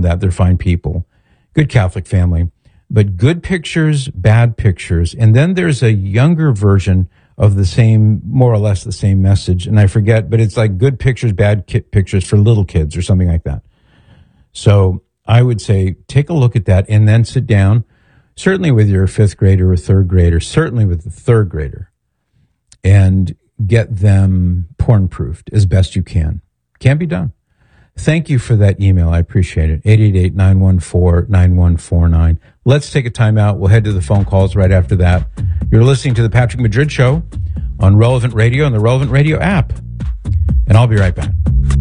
that. They're fine people. Good Catholic family. But good pictures, bad pictures. And then there's a younger version of the same, more or less the same message. And I forget, but it's like good pictures, bad pictures for little kids or something like that. So I would say take a look at that and then sit down, certainly with your fifth grader or third grader, certainly with the third grader, and get them porn-proofed as best you can. Can be done. Thank you for that email. I appreciate it. 888-914-9149. Let's take a time out. We'll head to the phone calls right after that. You're listening to the Patrick Madrid Show on Relevant Radio and the Relevant Radio app. And I'll be right back.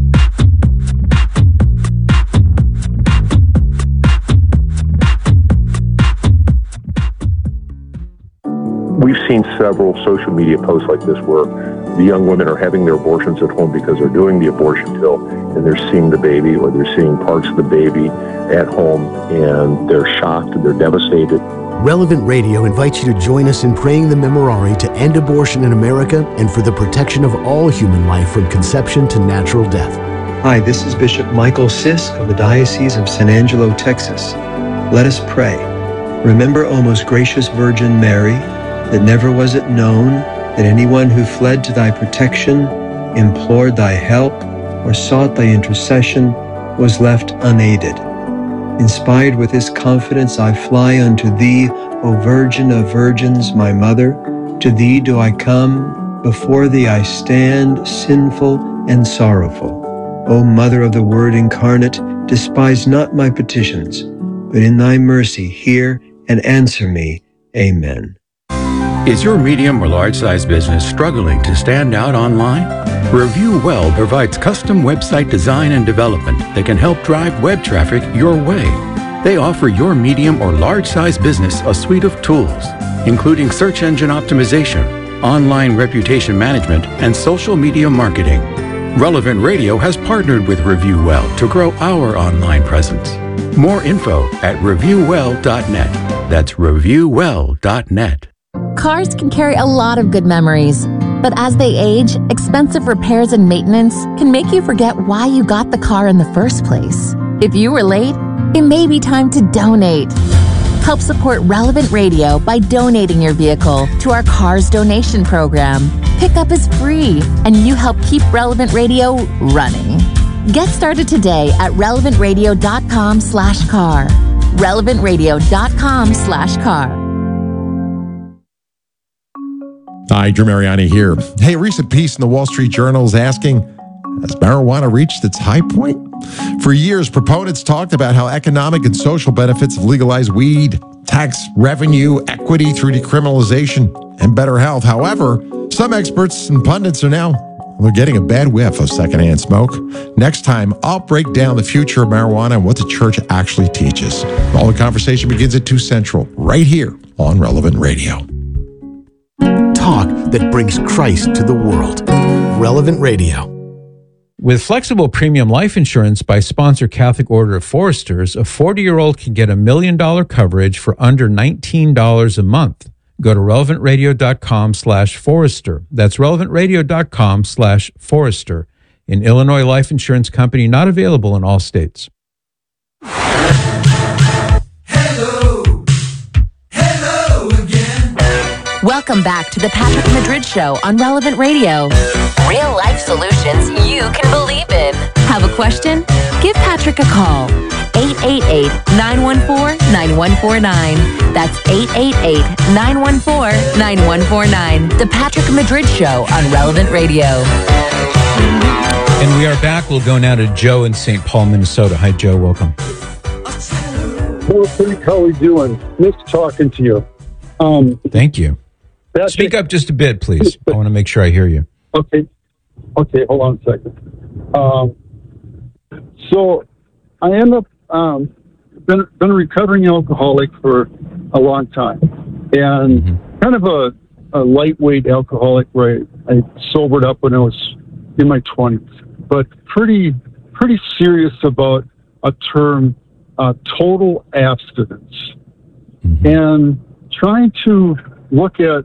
We've seen several social media posts like this where the young women are having their abortions at home because they're doing the abortion pill and they're seeing the baby or they're seeing parts of the baby at home and they're shocked and they're devastated. Relevant Radio invites you to join us in praying the Memorare to end abortion in America and for the protection of all human life from conception to natural death. Hi, this is Bishop Michael Sisk of the Diocese of San Angelo, Texas. Let us pray. Remember, O most gracious Virgin Mary, that never was it known that anyone who fled to thy protection, implored thy help, or sought thy intercession was left unaided. Inspired with this confidence, I fly unto thee, O Virgin of Virgins, my Mother. To thee do I come, before thee I stand, sinful and sorrowful. O Mother of the Word incarnate, despise not my petitions, but in thy mercy hear and answer me. Amen. Is your medium or large-size business struggling to stand out online? Review Well provides custom website design and development that can help drive web traffic your way. They offer your medium or large-size business a suite of tools, including search engine optimization, online reputation management, and social media marketing. Relevant Radio has partnered with Review Well to grow our online presence. More info at reviewwell.net. That's reviewwell.net. Cars can carry a lot of good memories, but as they age, expensive repairs and maintenance can make you forget why you got the car in the first place. If you were late, it may be time to donate. Help support Relevant Radio by donating your vehicle to our Cars Donation Program. Pickup is free, and you help keep Relevant Radio running. Get started today at relevantradio.com/car. relevantradio.com/car. Hi, Drew Mariani here. Hey, a recent piece in the Wall Street Journal is asking, has marijuana reached its high point? For years, proponents talked about how economic and social benefits of legalized weed, tax revenue, equity through decriminalization, and better health. However, some experts and pundits are now getting a bad whiff of secondhand smoke. Next time, I'll break down the future of marijuana and what the church actually teaches. All the conversation begins at 2 Central, right here on Relevant Radio. Talk that brings Christ to the world. Relevant Radio. With flexible premium life insurance by sponsor Catholic Order of Foresters, a 40-year-old can get $1 million coverage for under $19 a month. Go to relevantradio.com/Forester. That's relevantradio.com/Forester. An Illinois life insurance company not available in all states. Welcome back to the Patrick Madrid Show on Relevant Radio. Real life solutions you can believe in. Have a question? Give Patrick a call. 888-914-9149. That's 888-914-9149. The Patrick Madrid Show on Relevant Radio. And we are back. We'll go now to Joe in St. Paul, Minnesota. Hi, Joe. Welcome. Well, Frank, how are we doing? Nice talking to you. Thank you. Speak up just a bit, please. I want to make sure I hear you. Okay, hold on a second. So I end up been a recovering alcoholic for a long time, and kind of a lightweight alcoholic where I sobered up when I was in my 20s, but pretty serious about a term, total abstinence, and trying to look at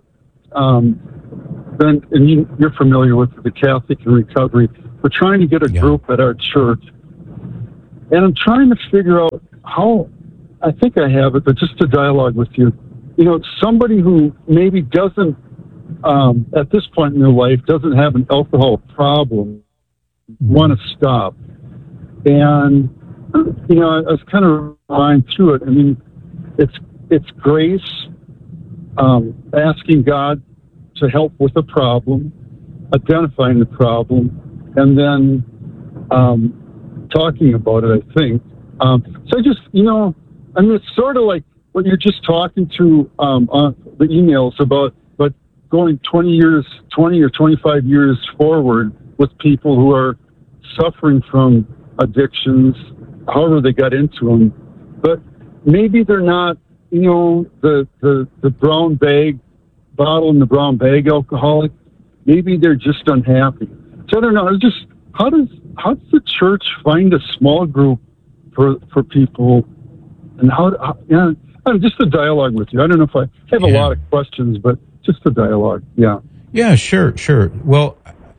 and you're familiar with the Catholic in Recovery. We're trying to get a group at our church, and I'm trying to figure out I think I have it, but just to dialogue with you, somebody who maybe doesn't, at this point in their life, doesn't have an alcohol problem, want to stop. And, I was kind of lying through it. I mean, it's grace, asking God to help with the problem, identifying the problem, and then talking about it, I think. So I just, it's sort of like what you're just talking to on the emails about, but going 20 or 25 years forward with people who are suffering from addictions, however they got into them. But maybe they're not, the brown bag, bottle in the brown bag alcoholic. Maybe they're just unhappy. So I don't know. It's just, how does the church find a small group for people, and just a dialogue with you. I don't know if I have a lot of questions, but just a dialogue. Yeah. Yeah, sure. Well,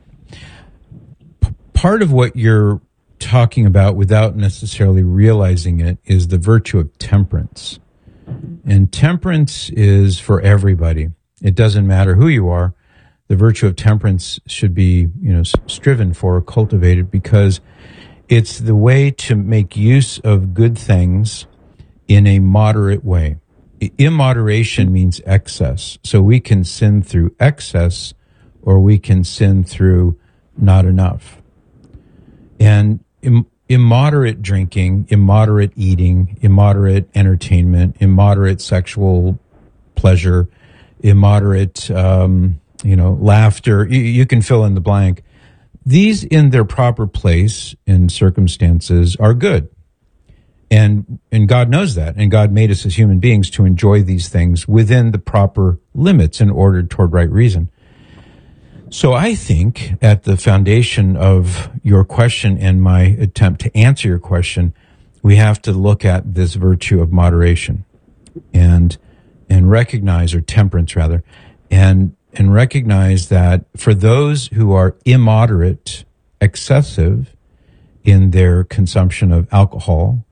part of what you're talking about without necessarily realizing it is the virtue of temperance. And temperance is for everybody. It doesn't matter who you are. The virtue of temperance should be, striven for, cultivated, because it's the way to make use of good things in a moderate way. Immoderation means excess. So we can sin through excess, or we can sin through not enough. And immoderate drinking, immoderate eating, immoderate entertainment, immoderate sexual pleasure, immoderate, laughter, you can fill in the blank. These, in their proper place in circumstances, are good. And God knows that. And God made us as human beings to enjoy these things within the proper limits and ordered toward right reason. So I think at the foundation of your question and my attempt to answer your question, we have to look at this virtue of moderation and recognize, or temperance rather, and recognize that for those who are immoderate, excessive in their consumption of alcohol,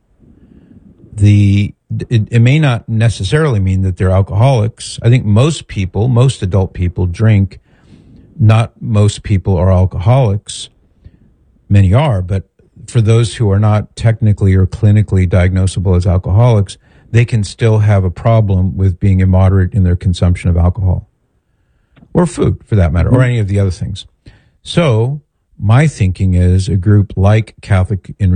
it may not necessarily mean that they're alcoholics. I think most adult people drink. Not most people are alcoholics. Many are, but for those who are not technically or clinically diagnosable as alcoholics, they can still have a problem with being immoderate in their consumption of alcohol. Or food, for that matter, or any of the other things. So my thinking is a group like Catholic in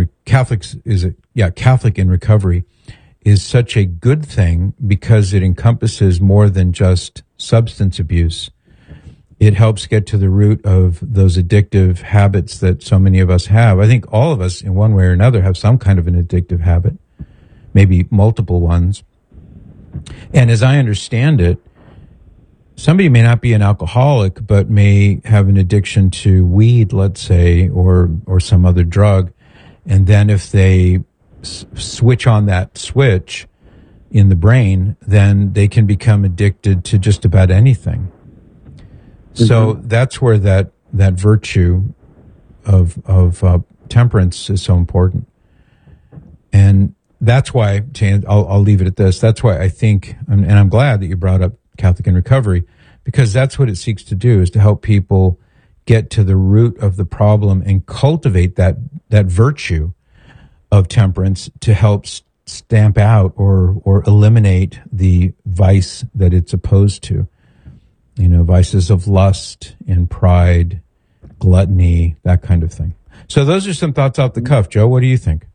Recovery is such a good thing because it encompasses more than just substance abuse. It helps get to the root of those addictive habits that so many of us have. I think all of us, in one way or another, have some kind of an addictive habit, maybe multiple ones. And as I understand it, somebody may not be an alcoholic, but may have an addiction to weed, let's say, or some other drug. And then if they switch on that switch in the brain, then they can become addicted to just about anything. Mm-hmm. So that's where that virtue of temperance is so important. And that's why, I'll leave it at this. That's why I think, and I'm glad that you brought up Catholic in Recovery, because that's what it seeks to do, is to help people get to the root of the problem and cultivate that virtue of temperance to help stamp out or eliminate the vice that it's opposed to. Vices of lust and pride, gluttony, that kind of thing. So those are some thoughts off the cuff. Joe, what do you think?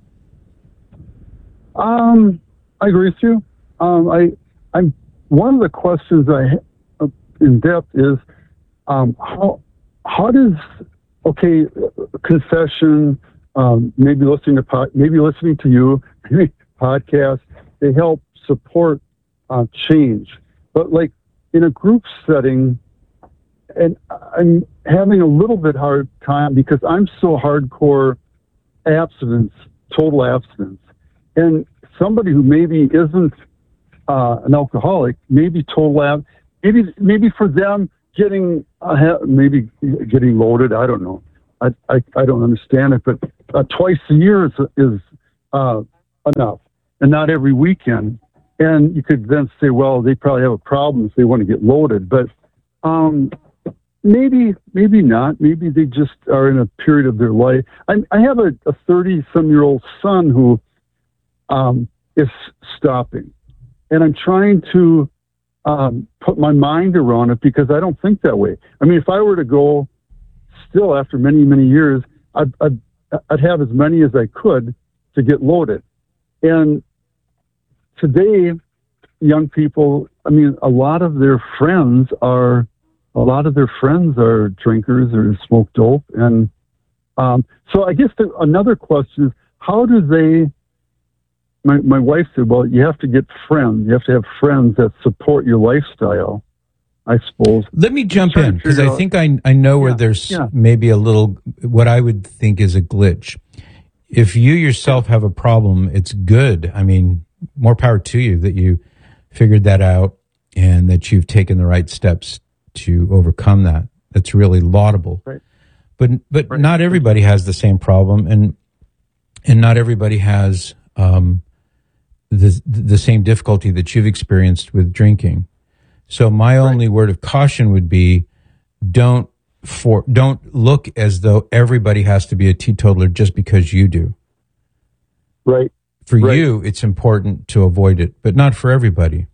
I agree with you. I'm one of the questions I have in depth is how does confession, maybe listening to you, maybe podcasts, they help support change, but like in a group setting, and I'm having a little bit hard time because I'm so hardcore abstinence, total abstinence. And somebody who maybe isn't an alcoholic, maybe total maybe for them getting loaded, I don't know. I don't understand it, but twice a year is enough, and not every weekend. And you could then say, well, they probably have a problem if they want to get loaded. But maybe not. Maybe they just are in a period of their life. I have a 30-some-year-old son who is stopping. And I'm trying to put my mind around it because I don't think that way. I mean, if I were to go still after many, many years, I'd have as many as I could to get loaded. And today, young people, I mean, a lot of their friends are drinkers or smoke dope. And so I guess another question is, how do they, my wife said, well, you have to get friends. You have to have friends that support your lifestyle, I suppose. Let me jump in, because I think I know where there's maybe a little, what I would think is a glitch. If you yourself have a problem, it's good. I mean, more power to you that you figured that out and that you've taken the right steps to overcome that. That's really laudable. Right. But not everybody has the same problem, and not everybody has the same difficulty that you've experienced with drinking. So my only word of caution would be, don't look as though everybody has to be a teetotaler just because you do. Right. For you, it's important to avoid it, but not for everybody.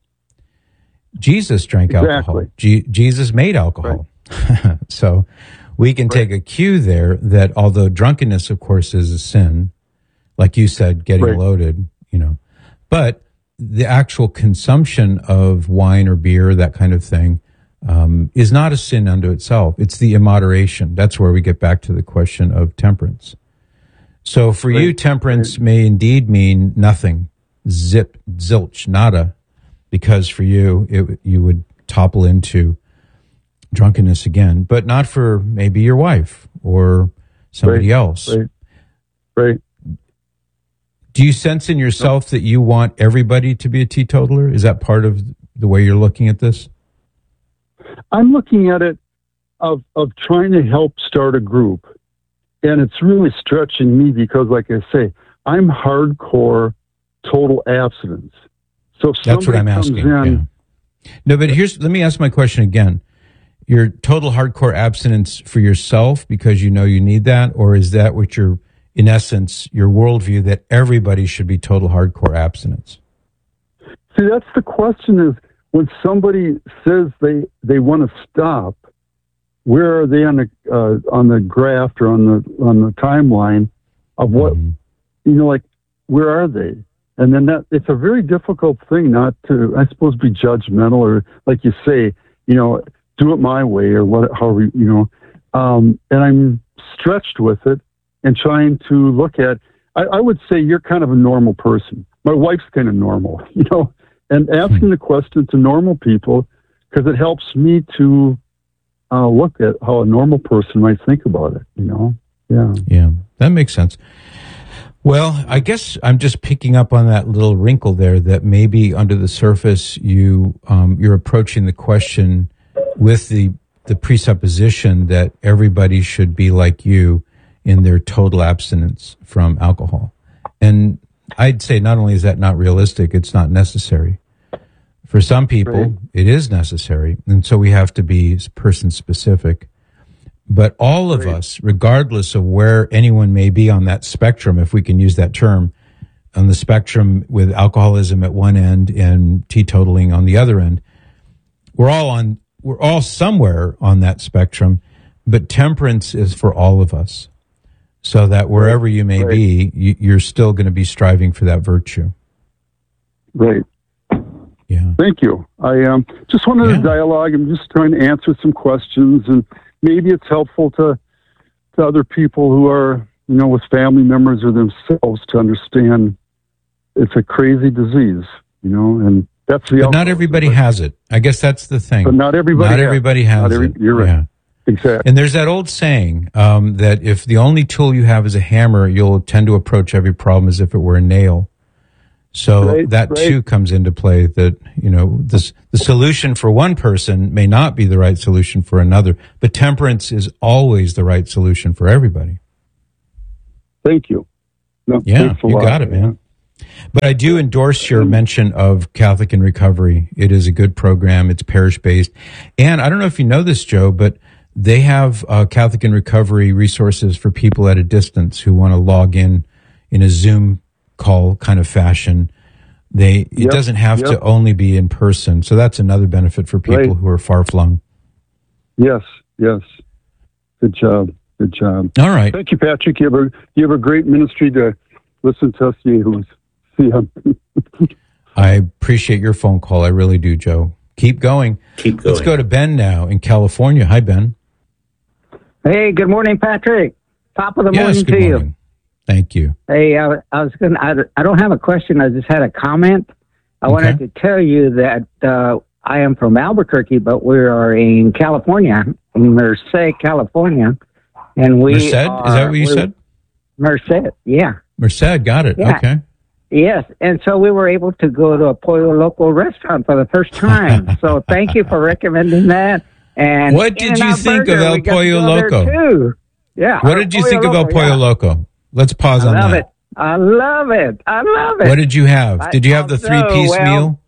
Jesus drank alcohol. Jesus made alcohol. Right. So we can take a cue there that although drunkenness, of course, is a sin, like you said, getting loaded, but the actual consumption of wine or beer, that kind of thing, is not a sin unto itself. It's the immoderation. That's where we get back to the question of temperance. So for you, temperance may indeed mean nothing, zip, zilch, nada, because for you, you would topple into drunkenness again, but not for maybe your wife or somebody else. Right. Do you sense in yourself that you want everybody to be a teetotaler? Is that part of the way you're looking at this? I'm looking at it of trying to help start a group. And it's really stretching me because, like I say, I'm hardcore total abstinence. So if that's what I'm asking. No, but let me ask my question again. Your total hardcore abstinence for yourself because you know you need that, or is that what you're, in essence, your worldview that everybody should be total hardcore abstinence? See, that's the question is, when somebody says they want to stop, where are they on the graph or on the timeline of what, like, where are they? And then it's a very difficult thing not to, I suppose, be judgmental or, like you say, do it my way or however, and I'm stretched with it and trying to look at, I would say you're kind of a normal person. My wife's kind of normal, and asking the question to normal people, because it helps me to look at how a normal person might think about it, Yeah, that makes sense. Well, I guess I'm just picking up on that little wrinkle there that maybe under the surface you're approaching the question with the presupposition that everybody should be like you in their total abstinence from alcohol. And I'd say not only is that not realistic, it's not necessary. For some people, it is necessary, and so we have to be person-specific. But all of us, regardless of where anyone may be on that spectrum, if we can use that term, on the spectrum with alcoholism at one end and teetotaling on the other end, we're all somewhere on that spectrum, but temperance is for all of us. So that wherever you may be, you're still going to be striving for that virtue. Right. Yeah. Thank you. I just wanted a dialogue. I'm just trying to answer some questions, and maybe it's helpful to other people who are, with family members or themselves to understand it's a crazy disease, and that's the. But not everybody has it. I guess that's the thing. But not everybody. Has it. You're right. Yeah. Exactly. And there's that old saying that if the only tool you have is a hammer, you'll tend to approach every problem as if it were a nail. So that too comes into play, that, the solution for one person may not be the right solution for another, but temperance is always the right solution for everybody. Thank you. No, yeah, you got it, man. But I do endorse your mention of Catholic in Recovery. It is a good program. It's parish-based. And I don't know if you know this, Joe, but they have Catholic in Recovery resources for people at a distance who want to log in a Zoom call kind of fashion. It doesn't have to only be in person. So that's another benefit for people who are far-flung. Yes. Good job. All right. Thank you, Patrick. You have a great ministry to listen to us. See him. I appreciate your phone call. I really do, Joe. Keep going. Let's go to Ben now in California. Hi, Ben. Hey, good morning, Patrick. Top of the morning good to morning. you. Thank you. Hey, I don't have a question. I just had a comment. I wanted to tell you that I am from Albuquerque, but we are in California, in Merced, California. And we Merced? Is that what you said? Merced, yeah. Merced, got it. Yeah. Okay. Yes, and so we were able to go to a Pollo Loco restaurant for the first time. So thank you for recommending that. And what did you think of El Pollo Loco? Too. Yeah. What did you think of El Pollo Loco? Let's pause on that. I love it. What did you have? Did you have the 3-piece meal?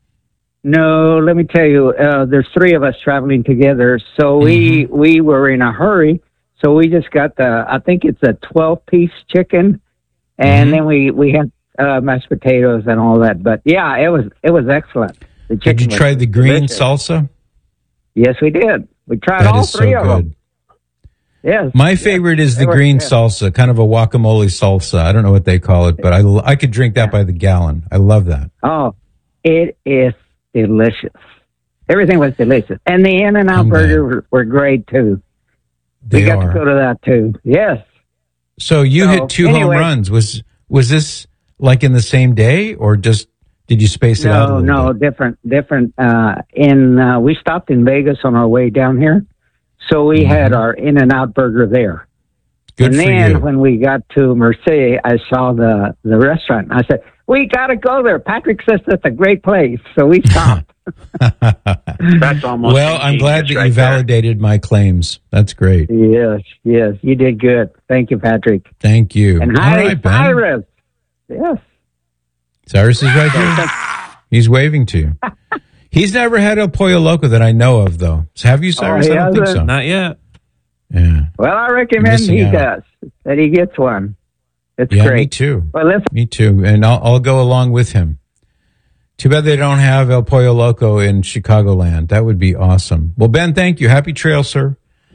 No, let me tell you. There's 3 of us traveling together, so we were in a hurry. So we just got I think it's a 12-piece chicken, and then we had mashed potatoes and all that. But yeah, it was excellent. Did you try the green salsa? Yes, we did. We tried all 3 of them. Yes. My favorite is the green salsa, kind of a guacamole salsa. I don't know what they call it, but I could drink that by the gallon. I love that. Oh, it is delicious. Everything was delicious. And the In-N-Out burgers were great, too. We got to go to that, too. Yes. So you hit 2 home runs. Was this like in the same day, or just did you space it out a little bit? Different. We stopped in Vegas on our way down here. So we had our In-N-Out burger there. Good and for then you. when we got to Merced, I saw the restaurant. I said, we got to go there. Patrick says that's a great place. So we stopped. That's almost I'm glad that you validated my claims. That's great. Yes, you did good. Thank you, Patrick. Thank you. And hi, Cyrus. Yes. Cyrus is right here. He's waving to you. He's never had El Pollo Loco that I know of, though. Have you, Cyrus? I don't think so. Not yet. Yeah. Well, I recommend he does, that he gets one. It's great. Me too. Well, me too. And I'll go along with him. Too bad they don't have El Pollo Loco in Chicagoland. That would be awesome. Well, Ben, thank you. Happy trail, sir.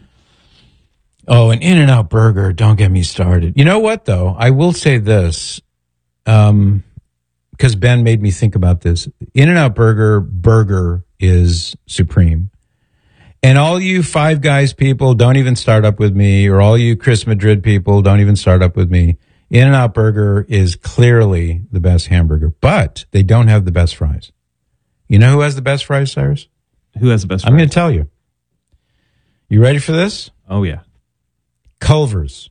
Oh, an In-N-Out burger. Don't get me started. You know what, though? I will say this. Because Ben made me think about this. In-N-Out burger is supreme. And all you Five Guys people, don't even start up with me, or all you Chris Madrid people, don't even start up with me. In-N-Out burger is clearly the best hamburger, but they don't have the best fries. You know who has the best fries, Cyrus? Who has the best fries? I'm going to tell you. You ready for this? Oh, yeah. Culver's.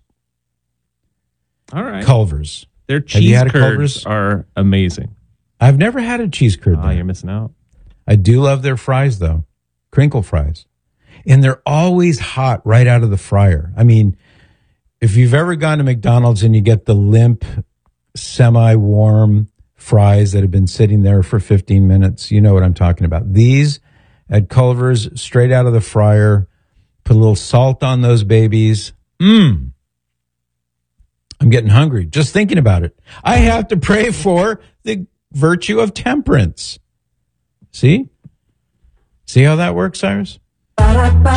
All right. Culver's. Their cheese curds are amazing. I've never had a cheese curd. Oh, you're missing out. I do love their fries, though. Crinkle fries. And they're always hot right out of the fryer. I mean, if you've ever gone to McDonald's and you get the limp, semi-warm fries that have been sitting there for 15 minutes, you know what I'm talking about. These at Culver's, straight out of the fryer, put a little salt on those babies. I'm getting hungry just thinking about it. I have to pray for the virtue of temperance. See how that works, Cyrus? Lay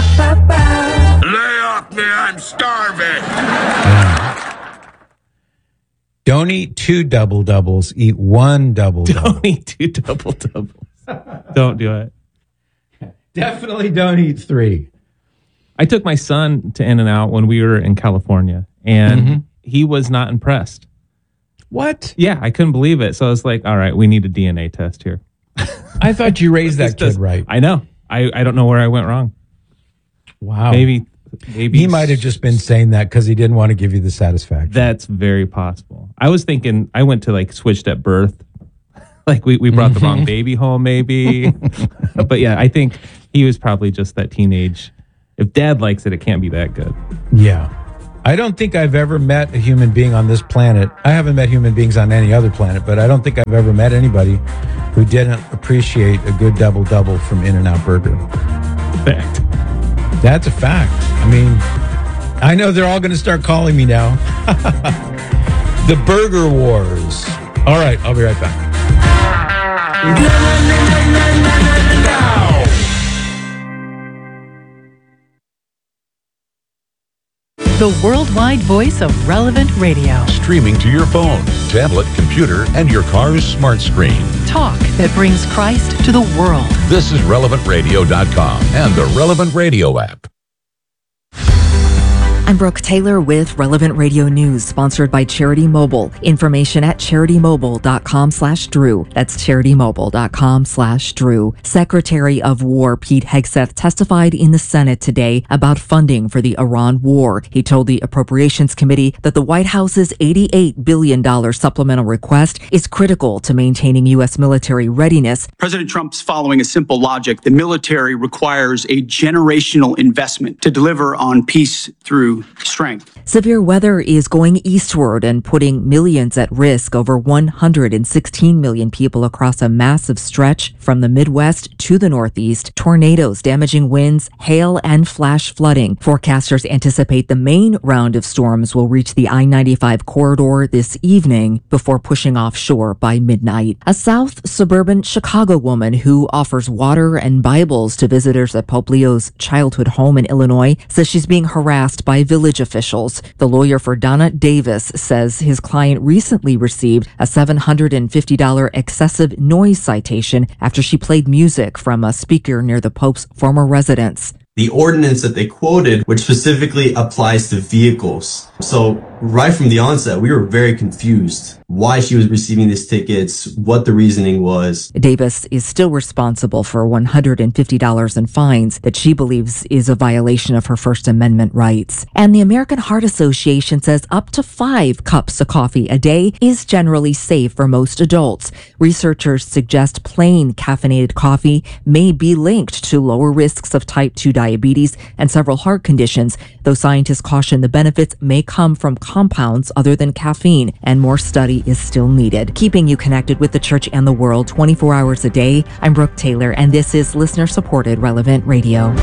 off me, I'm starving. Yeah. Don't eat 2 double-doubles. Eat 1 double-double. Don't eat 2 double-doubles. Don't do it. Definitely don't eat 3. I took my son to In-N-Out when we were in California, and he was not impressed. What? Yeah, I couldn't believe it. So I was like, all right, we need a DNA test here. I thought you raised that kid right. I know. I don't know where I went wrong. Wow. Maybe he might have just been saying that because he didn't want to give you the satisfaction. That's very possible. I was thinking I went to like switched at birth. Like we brought the wrong baby home, maybe. But yeah, I think he was probably just that teenage. If dad likes it, it can't be that good. Yeah. I don't think I've ever met a human being on this planet. I haven't met human beings on any other planet, but I don't think I've ever met anybody who didn't appreciate a good double-double from In-N-Out Burger. Fact. That's a fact. I mean, I know they're all going to start calling me now. The Burger Wars. All right, I'll be right back. The worldwide voice of Relevant Radio. Streaming to your phone, tablet, computer, and your car's smart screen. Talk that brings Christ to the world. This is RelevantRadio.com and the Relevant Radio app. I'm Brooke Taylor with Relevant Radio News, sponsored by Charity Mobile. Information at CharityMobile.com/Drew. That's CharityMobile.com/Drew. Secretary of War Pete Hegseth testified in the Senate today about funding for the Iran war. He told the Appropriations Committee that the White House's $88 billion supplemental request is critical to maintaining U.S. military readiness. President Trump's following a simple logic. The military requires a generational investment to deliver on peace through strength. Severe weather is going eastward and putting millions at risk. Over 116 million people across a massive stretch from the Midwest to the Northeast. Tornadoes, damaging winds, hail, and flash flooding. Forecasters anticipate the main round of storms will reach the I-95 corridor this evening before pushing offshore by midnight. A South suburban Chicago woman who offers water and Bibles to visitors at Pope Leo's childhood home in Illinois says she's being harassed by village officials. The lawyer for Donna Davis says his client recently received a $750 excessive noise citation after she played music from a speaker near the Pope's former residence. The ordinance that they quoted, which specifically applies to vehicles. So right from the onset, we were very confused why she was receiving these tickets, what the reasoning was. Davis is still responsible for $150 in fines that she believes is a violation of her First Amendment rights. And the American Heart Association says up to 5 cups of coffee a day is generally safe for most adults. Researchers suggest plain caffeinated coffee may be linked to lower risks of type 2 diabetes and several heart conditions, though scientists caution the benefits may come from compounds other than caffeine, and more study is still needed. Keeping you connected with the church and the world 24 hours a day, I'm Brooke Taylor, and this is listener-supported Relevant Radio.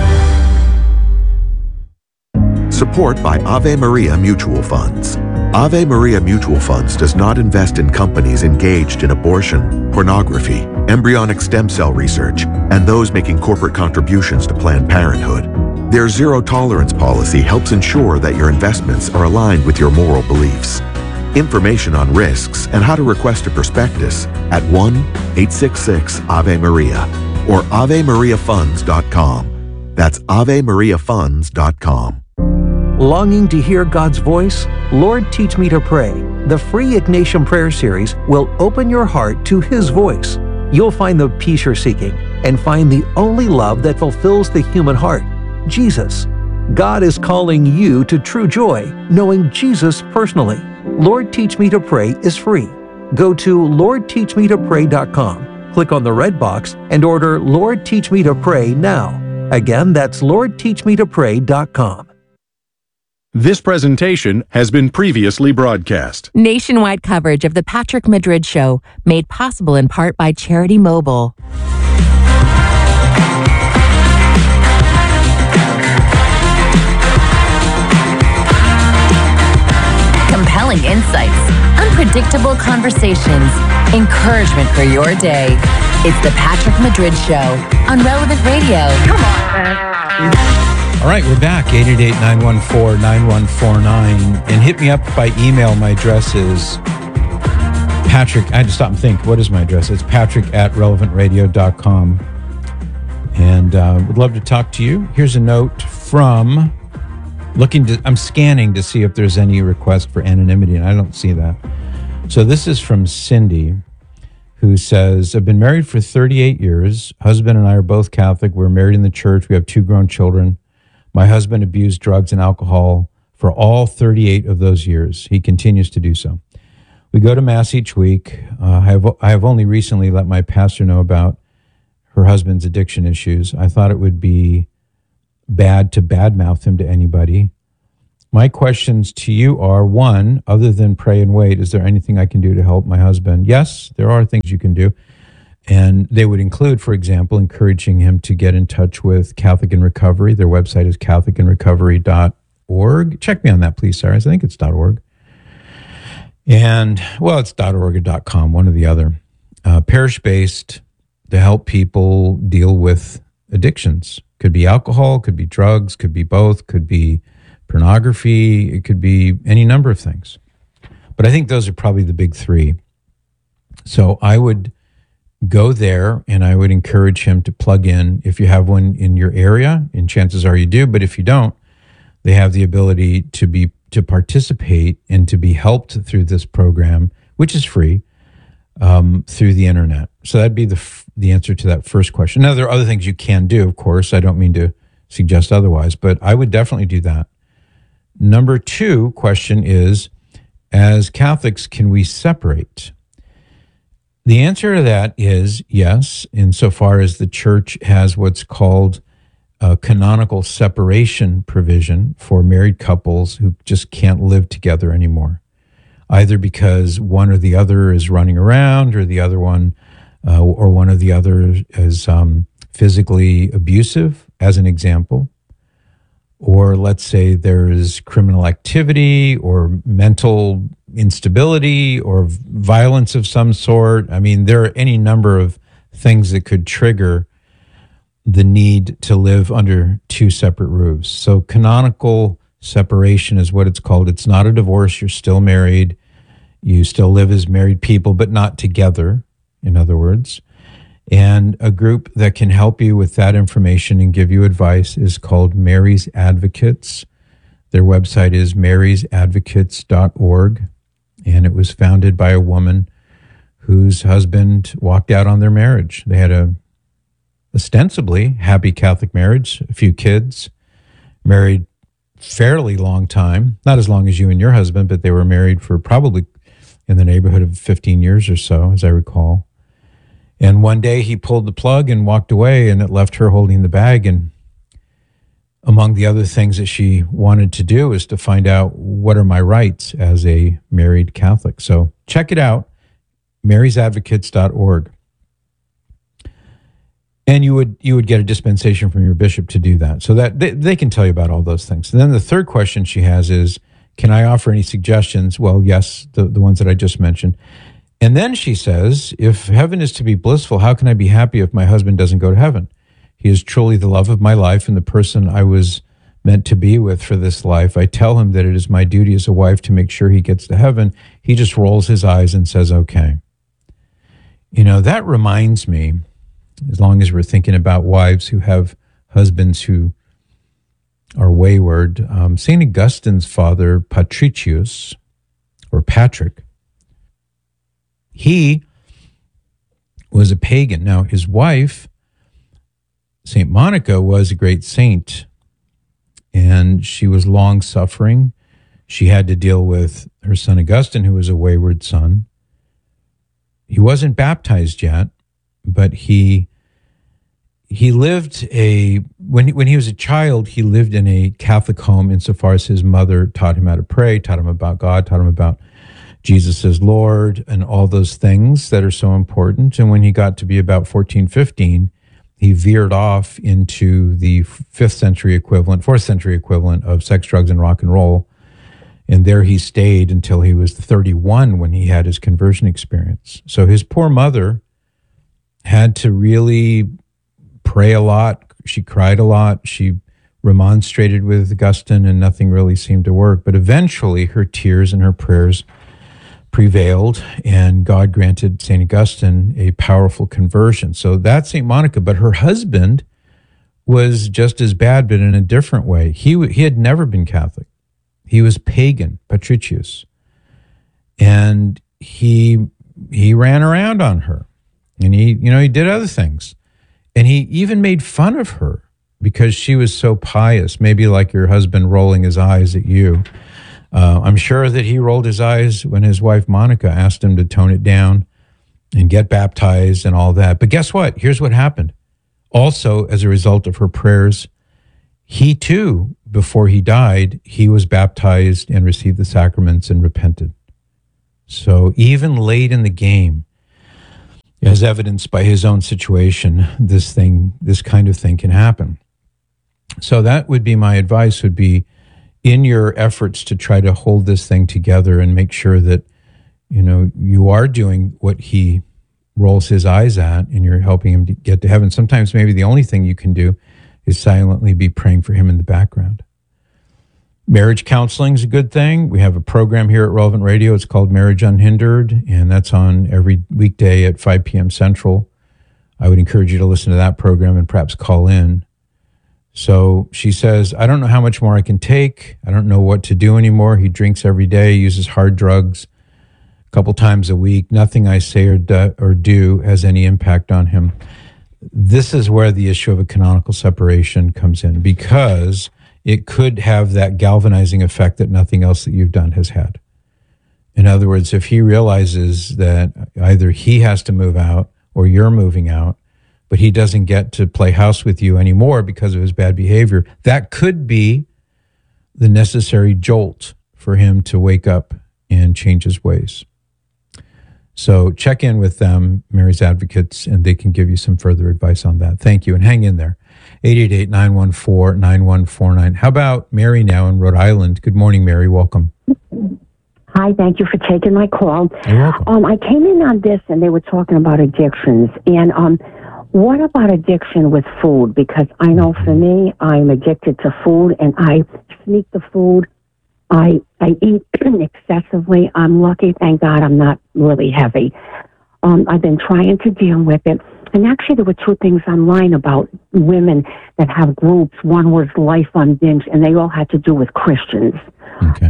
Support by Ave Maria Mutual Funds. Ave Maria Mutual Funds does not invest in companies engaged in abortion, pornography, embryonic stem cell research, and those making corporate contributions to Planned Parenthood. Their zero-tolerance policy helps ensure that your investments are aligned with your moral beliefs. Information on risks and how to request a prospectus at 1-866-AVE-MARIA or AveMariaFunds.com. That's AveMariaFunds.com. Longing to hear God's voice? Lord, Teach Me to Pray. The free Ignatian Prayer Series will open your heart to His voice. You'll find the peace you're seeking and find the only love that fulfills the human heart, Jesus. God is calling you to true joy, knowing Jesus personally. Lord, Teach Me to Pray is free. Go to LordTeachMeToPray.com, click on the red box, and order Lord, Teach Me to Pray now. Again, that's LordTeachMeToPray.com. This presentation has been previously broadcast. Nationwide coverage of the Patrick Madrid Show, made possible in part by Charity Mobile. Compelling insights, unpredictable conversations, encouragement for your day. It's the Patrick Madrid Show on Relevant Radio. Come on, man. All right, we're back, 888-914-9149. And hit me up by email. My address is Patrick. I had to stop and think. What is my address? It's patrick@relevantradio.com. And would love to talk to you. Here's a note from I'm scanning to see if there's any request for anonymity, and I don't see that. So this is from Cindy, who says, I've been married for 38 years. Husband and I are both Catholic. We're married in the church. We have 2 grown children. My husband abused drugs and alcohol for all 38 of those years. He continues to do so. We go to Mass each week. I have only recently let my pastor know about her husband's addiction issues. I thought it would be bad to badmouth him to anybody. My questions to you are, one, other than pray and wait, is there anything I can do to help my husband? Yes, there are things you can do. And they would include, for example, encouraging him to get in touch with Catholic in Recovery. Their website is catholicinrecovery.org. Check me on that, please, Cyrus. I think it's .org. And, well, it's .org or .com, one or the other. Parish-based to help people deal with addictions. Could be alcohol, could be drugs, could be both, could be pornography, it could be any number of things. But I think those are probably the big three. So I would go there and I would encourage him to plug in if you have one in your area, and chances are you do, but if you don't, they have the ability to participate and to be helped through this program, which is free, through the internet. So that'd be the answer to that first question. Now, there are other things you can do, of course. I don't mean to suggest otherwise, but I would definitely do that. Number two question is, as Catholics, can we separate? The answer to that is yes, insofar as the Church has what's called a canonical separation provision for married couples who just can't live together anymore, either because one or the other is running around, or the other one, or one or the other is physically abusive, as an example. Or let's say there is criminal activity or mental instability or violence of some sort. I mean, there are any number of things that could trigger the need to live under two separate roofs. So canonical separation is what it's called. It's not a divorce. You're still married. You still live as married people, but not together, in other words. And a group that can help you with that information and give you advice is called Mary's Advocates. Their website is marysadvocates.org, and it was founded by a woman whose husband walked out on their marriage. They had a ostensibly happy Catholic marriage, a few kids, married fairly long time, not as long as you and your husband, but they were married for probably in the neighborhood of 15 years or so, as I recall. And one day he pulled the plug and walked away, and it left her holding the bag. And among the other things that she wanted to do is to find out, what are my rights as a married Catholic? So check it out, marysadvocates.org. And you would get a dispensation from your bishop to do that. So that they can tell you about all those things. And then the third question she has is, can I offer any suggestions? Well, yes, the ones that I just mentioned. And then she says, if heaven is to be blissful, how can I be happy if my husband doesn't go to heaven? He is truly the love of my life and the person I was meant to be with for this life. I tell him that it is my duty as a wife to make sure he gets to heaven. He just rolls his eyes and says, okay. You know, that reminds me, as long as we're thinking about wives who have husbands who are wayward, St. Augustine's father, Patricius, or Patrick, he was a pagan. Now, his wife, St. Monica, was a great saint, and she was long-suffering. She had to deal with her son Augustine, who was a wayward son. He wasn't baptized yet, but he lived when he was a child, he lived in a Catholic home insofar as his mother taught him how to pray, taught him about God, taught him about Jesus as Lord and all those things that are so important. And when he got to be about 14, 15, he veered off into the 4th century equivalent of sex, drugs, and rock and roll. And there he stayed until he was 31 when he had his conversion experience. So his poor mother had to really pray a lot. She cried a lot. She remonstrated with Augustine, and nothing really seemed to work. But eventually her tears and her prayers prevailed, and God granted St. Augustine a powerful conversion. So that's St. Monica. But her husband was just as bad, but in a different way. He had never been Catholic. He was pagan, Patricius. And he ran around on her. And he did other things. And he even made fun of her because she was so pious, maybe like your husband rolling his eyes at you. I'm sure that he rolled his eyes when his wife Monica asked him to tone it down and get baptized and all that. But guess what? Here's what happened. Also, as a result of her prayers, he too before he died, he was baptized and received the sacraments and repented. So even late in the game, as evidenced by his own situation, this kind of thing can happen. So that would be my advice, would be in your efforts to try to hold this thing together and make sure that, you are doing what he rolls his eyes at and you're helping him to get to heaven. Sometimes maybe the only thing you can do is silently be praying for him in the background. Marriage counseling is a good thing. We have a program here at Relevant Radio. It's called Marriage Unhindered, and that's on every weekday at 5 p.m. Central. I would encourage you to listen to that program and perhaps call in. So she says, I don't know how much more I can take. I don't know what to do anymore. He drinks every day, uses hard drugs a couple times a week. Nothing I say or do has any impact on him. This is where the issue of a canonical separation comes in, because it could have that galvanizing effect that nothing else that you've done has had. In other words, if he realizes that either he has to move out or you're moving out, but he doesn't get to play house with you anymore because of his bad behavior, that could be the necessary jolt for him to wake up and change his ways. So check in with them, Mary's Advocates, and they can give you some further advice on that. Thank you, and hang in there. 888-914-9149. How about Mary now in Rhode Island? Good morning, Mary. Welcome. Hi, thank you for taking my call. You're welcome. I came in on this, and they were talking about addictions. And what about addiction with food? Because I know for me, I'm addicted to food, and I sneak the food. I eat excessively. I'm lucky, thank God, I'm not really heavy. I've been trying to deal with it. And actually, there were two things online about women that have groups. One was Life on Binge, and they all had to do with Christians. Okay.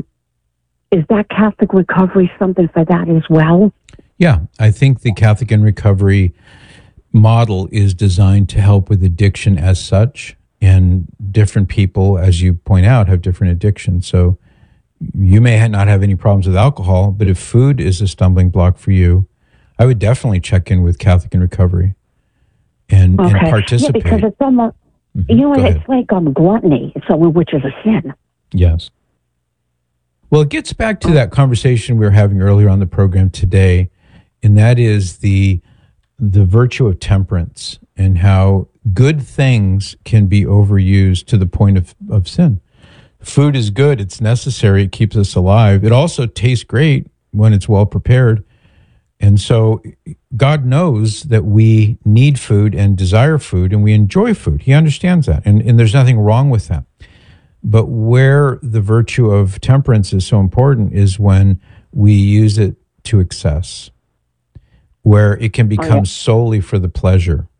Is that Catholic Recovery something for that as well? Yeah, I think the Catholic in Recovery model is designed to help with addiction as such. And different people, as you point out, have different addictions. So you may not have any problems with alcohol, but if food is a stumbling block for you, I would definitely check in with Catholic in Recovery and participate. Yeah, because it's almost, it's like gluttony, which is a sin. Yes. Well, it gets back to that conversation we were having earlier on the program today, and that is the virtue of temperance and how good things can be overused to the point of sin. Food is good. It's necessary. It keeps us alive. It also tastes great when it's well prepared. And so God knows that we need food and desire food, and we enjoy food. He understands that. And there's nothing wrong with that. But where the virtue of temperance is so important is when we use it to excess, where it can become solely for the pleasure,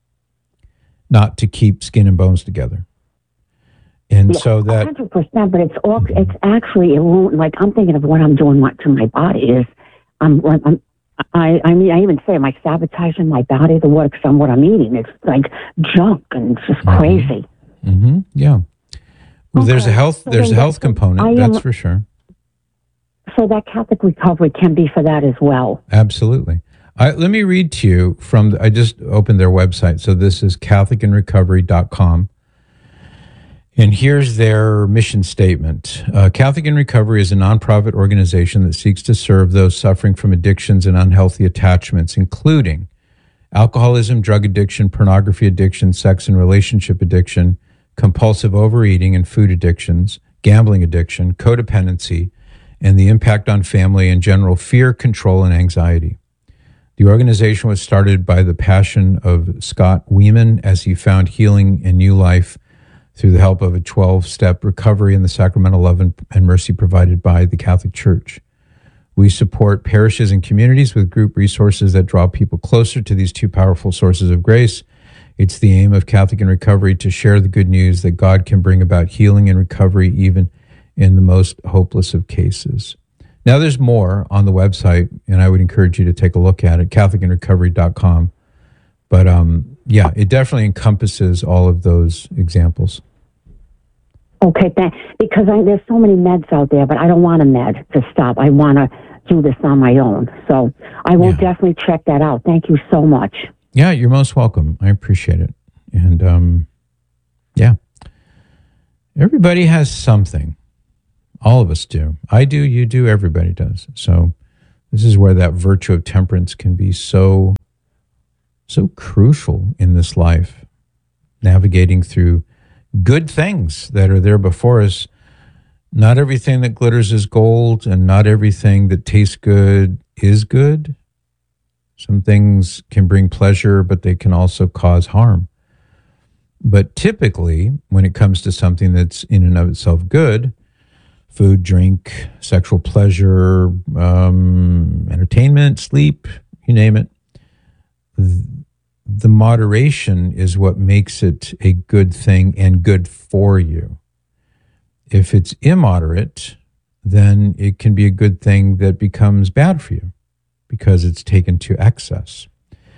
not to keep skin and bones together. And so that 100%, but it's actually like I'm thinking of what I'm doing to my body is I even say, am I sabotaging my body? What I'm eating, it's like junk and it's just crazy. Mm-hmm. Yeah. Well, there's a health component, that's for sure. So that Catholic Recovery can be for that as well. Absolutely. Let me read to you I just opened their website. So this is CatholicInRecovery.com. And here's their mission statement. Catholic in Recovery is a nonprofit organization that seeks to serve those suffering from addictions and unhealthy attachments, including alcoholism, drug addiction, pornography addiction, sex and relationship addiction, compulsive overeating and food addictions, gambling addiction, codependency, and the impact on family and general fear, control, and anxiety. The organization was started by the passion of Scott Weeman as he found healing and new life through the help of a 12-step recovery in the sacramental love and mercy provided by the Catholic Church. We support parishes and communities with group resources that draw people closer to these two powerful sources of grace. It's the aim of Catholic in Recovery to share the good news that God can bring about healing and recovery even in the most hopeless of cases. Now, there's more on the website, and I would encourage you to take a look at it, CatholicInRecovery.com. But it definitely encompasses all of those examples. Okay, because there's so many meds out there, but I don't want a med to stop. I want to do this on my own. So I will definitely check that out. Thank you so much. Yeah, you're most welcome. I appreciate it. And Everybody has something. All of us do. I do, you do, everybody does. So this is where that virtue of temperance can be so crucial in this life, navigating through good things that are there before us. Not everything that glitters is gold, and not everything that tastes good is good. Some things can bring pleasure, but they can also cause harm. But typically, when it comes to something that's in and of itself good, food, drink, sexual pleasure, entertainment, sleep, you name it, the moderation is what makes it a good thing and good for you. If it's immoderate, then it can be a good thing that becomes bad for you because it's taken to excess.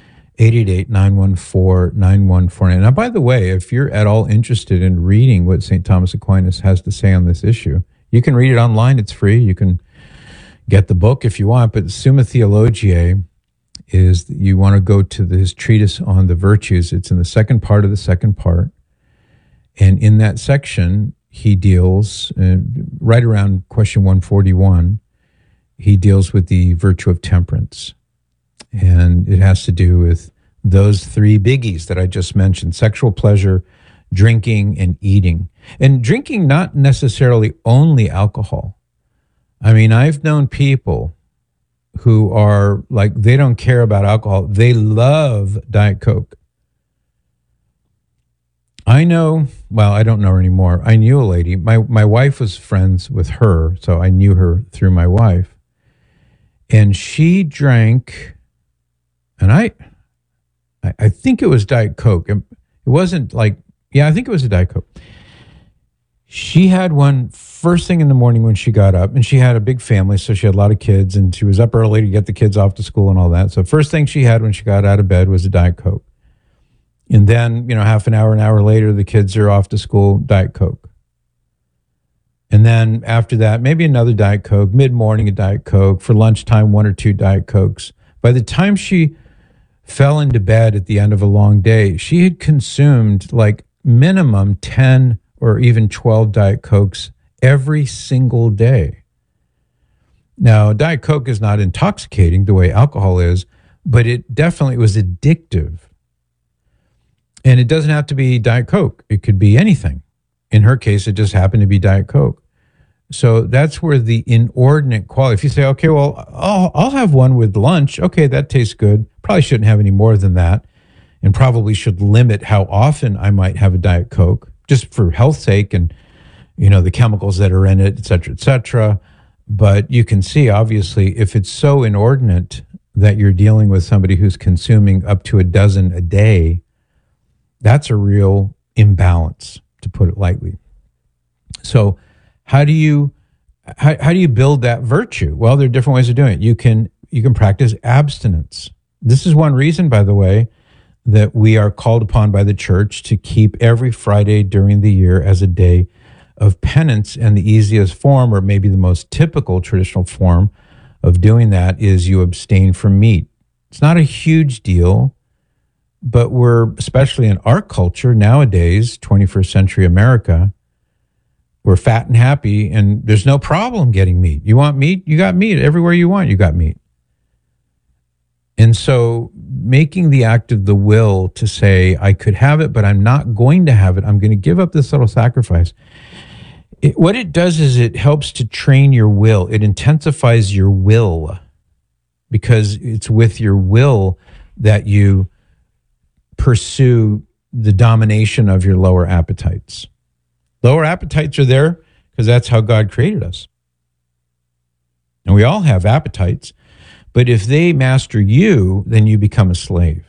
888-914-9149. Now, by the way, if you're at all interested in reading what St. Thomas Aquinas has to say on this issue, you can read it online. It's free. You can get the book if you want, but Summa Theologiae is, you want to go to his treatise on the virtues. It's in the second part of the second part. And in that section, he deals, right around question 141, he deals with the virtue of temperance. And it has to do with those three biggies that I just mentioned: sexual pleasure, drinking, and eating. And drinking, not necessarily only alcohol. I mean, I've known people who are like, they don't care about alcohol. They love Diet Coke. I know, well, I don't know her anymore. I knew a lady. My wife was friends with her, so I knew her through my wife. And she drank, and I think it was Diet Coke. It wasn't like, I think it was a Diet Coke. She had one first thing in the morning when she got up, and she had a big family, so she had a lot of kids, and she was up early to get the kids off to school and all that. So first thing she had when she got out of bed was a Diet Coke. And then, half an hour later, the kids are off to school, Diet Coke. And then after that, maybe another Diet Coke, mid-morning a Diet Coke, for lunchtime, 1 or 2 Diet Cokes. By the time she fell into bed at the end of a long day, she had consumed like minimum 10 or even 12 Diet Cokes every single day. Now, Diet Coke is not intoxicating the way alcohol is, but it definitely was addictive. And it doesn't have to be Diet Coke. It could be anything. In her case, it just happened to be Diet Coke. So that's where the inordinate quality, if you say, okay, well, I'll have one with lunch. Okay, that tastes good. Probably shouldn't have any more than that, and probably should limit how often I might have a Diet Coke, just for health's sake and, the chemicals that are in it, et cetera, et cetera. But you can see, obviously, if it's so inordinate that you're dealing with somebody who's consuming up to a dozen a day, that's a real imbalance, to put it lightly. So how do you build that virtue? Well, there are different ways of doing it. You can practice abstinence. This is one reason, by the way, that we are called upon by the church to keep every Friday during the year as a day of penance. And the easiest form, or maybe the most typical traditional form of doing that, is you abstain from meat. It's not a huge deal, but we're, especially in our culture nowadays, 21st century America, we're fat and happy, and there's no problem getting meat. You want meat? You got meat. Everywhere you want, you got meat. And so making the act of the will to say, I could have it, but I'm not going to have it. I'm going to give up this little sacrifice. What it does is it helps to train your will. It intensifies your will, because it's with your will that you pursue the domination of your lower appetites. Lower appetites are there because that's how God created us. And we all have appetites, but if they master you, then you become a slave.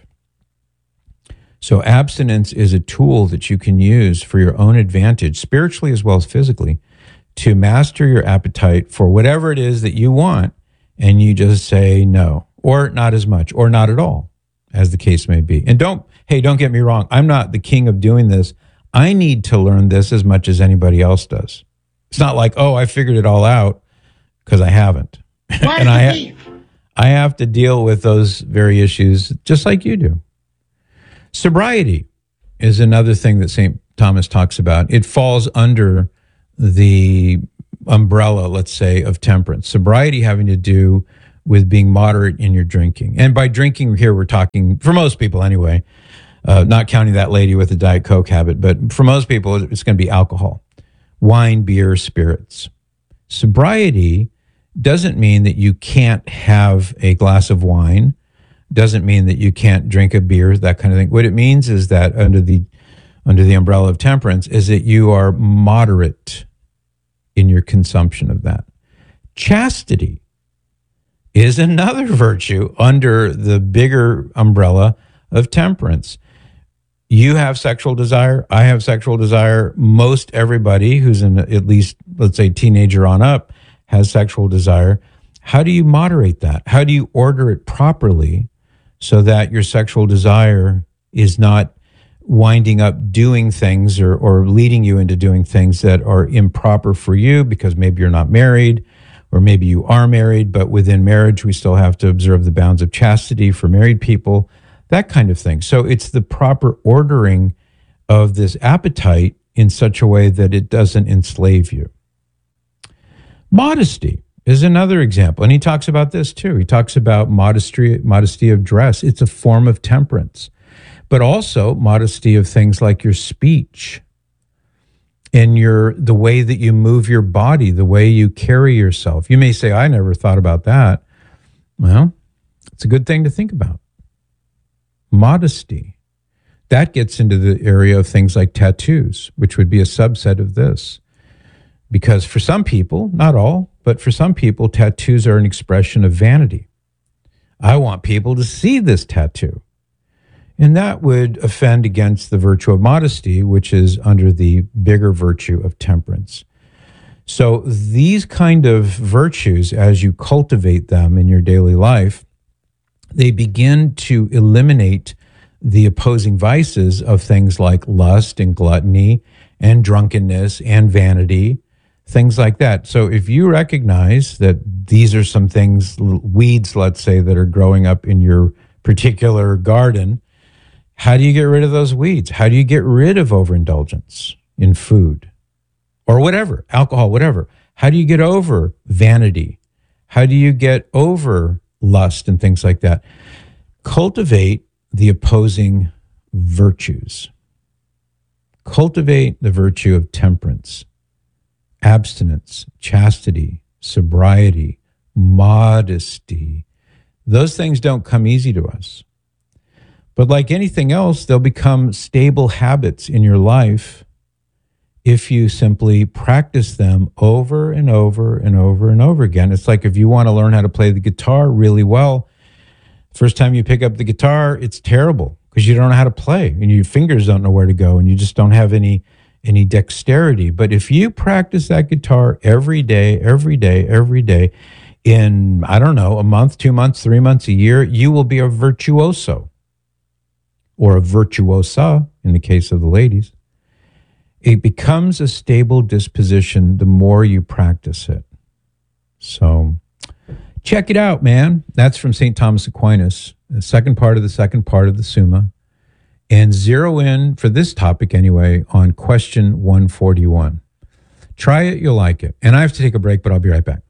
So abstinence is a tool that you can use for your own advantage, spiritually as well as physically, to master your appetite for whatever it is that you want, and you just say no, or not as much, or not at all, as the case may be. And don't get me wrong, I'm not the king of doing this. I need to learn this as much as anybody else does. It's not like, I figured it all out, because I haven't. And I have to deal with those very issues just like you do. Sobriety is another thing that St. Thomas talks about, it falls under the umbrella, let's say, of temperance. Sobriety having to do with being moderate in your drinking. And by drinking here, we're talking, for most people anyway, not counting that lady with the Diet Coke habit, but for most people, it's going to be alcohol, wine, beer, spirits. Sobriety doesn't mean that you can't have a glass of wine, doesn't mean that you can't drink a beer, that kind of thing. What it means is that under the umbrella of temperance is that you are moderate in your consumption of that. Chastity is another virtue under the bigger umbrella of temperance. You have sexual desire. I have sexual desire. Most everybody who's in at least, let's say, teenager on up has sexual desire. How do you moderate that? How do you order it properly so that your sexual desire is not winding up doing things or leading you into doing things that are improper for you because maybe you're not married or maybe you are married, but within marriage, we still have to observe the bounds of chastity for married people, that kind of thing. So it's the proper ordering of this appetite in such a way that it doesn't enslave you. Modesty is another example. And he talks about this too. He talks about modesty of dress. It's a form of temperance, but also modesty of things like your speech and the way that you move your body, the way you carry yourself. You may say, I never thought about that. Well, it's a good thing to think about. Modesty. That gets into the area of things like tattoos, which would be a subset of this. Because for some people, not all, but for some people, tattoos are an expression of vanity. I want people to see this tattoo. And that would offend against the virtue of modesty, which is under the bigger virtue of temperance. So these kind of virtues, as you cultivate them in your daily life, they begin to eliminate the opposing vices of things like lust and gluttony and drunkenness and vanity, things like that. So if you recognize that these are some things, weeds, let's say, that are growing up in your particular garden, how do you get rid of those weeds? How do you get rid of overindulgence in food or whatever, alcohol, whatever? How do you get over vanity? How do you get over lust and things like that? Cultivate the opposing virtues. Cultivate the virtue of temperance, abstinence, chastity, sobriety, modesty. Those things don't come easy to us. But like anything else, they'll become stable habits in your life if you simply practice them over and over and over and over again. It's like if you want to learn how to play the guitar really well, first time you pick up the guitar, it's terrible because you don't know how to play and your fingers don't know where to go and you just don't have any dexterity. But if you practice that guitar every day, in, I don't know, a month, 2 months, 3 months, a year, you will be a virtuoso. Or a virtuosa, in the case of the ladies. It becomes a stable disposition the more you practice it. So check it out, man. That's from St. Thomas Aquinas, the second part of the Summa. And zero in, for this topic anyway, on question 141. Try it, you'll like it. And I have to take a break, but I'll be right back.